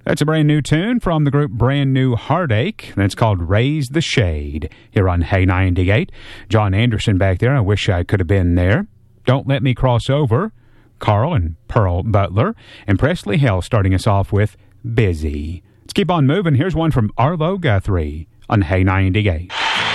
That's a brand new tune from the group Brand New Heartache. That's called Raise the Shade here on Hey 98. John Anderson back there. I wish I could have been there. Don't Let Me Cross Over. Carl and Pearl Butler. And Presley Hale starting us off with Busy. Let's keep on moving. Here's one from Arlo Guthrie on Hey 98.